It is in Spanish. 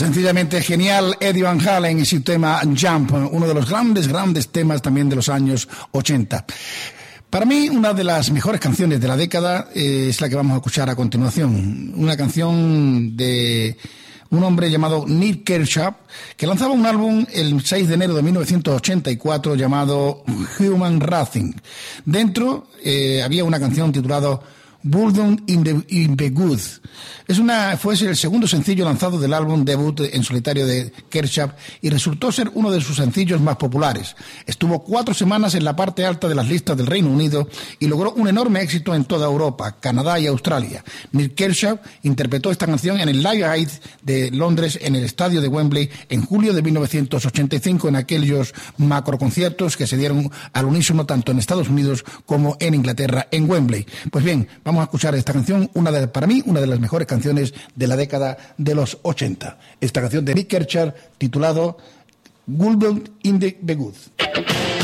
Sencillamente genial Eddie Van Halen y su tema Jump, uno de los grandes temas también de los años 80. Para mí, una de las mejores canciones de la década es la que vamos a escuchar a continuación. Una canción de un hombre llamado Nik Kershaw, que lanzaba un álbum el 6 de enero de 1984 llamado Human Racing. Dentro había una canción titulada Bulldog in the Good. Fue el segundo sencillo lanzado del álbum debut en solitario de Kershaw y resultó ser uno de sus sencillos más populares. Estuvo 4 semanas en la parte alta de las listas del Reino Unido y logró un enorme éxito en toda Europa, Canadá y Australia. Nik Kershaw interpretó esta canción en el Live Aid de Londres en el estadio de Wembley en julio de 1985 en aquellos macroconciertos que se dieron al unísono tanto en Estados Unidos como en Inglaterra en Wembley. Pues bien, vamos a escuchar esta canción, para mí una de las mejores canciones de la década de los 80. Esta canción de Nik Kershaw titulado Bulldog in the Good.